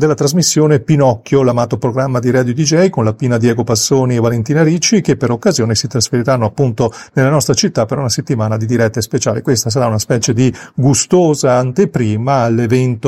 della trasmissione Pinocchio, l'amato programma di Radio DJ con la Pina Diego Passoni e Valentina Ricci, che per occasione si trasferiranno appunto nella nostra città per una settimana di dirette speciali. Questa sarà una specie di gustosa anteprima all'evento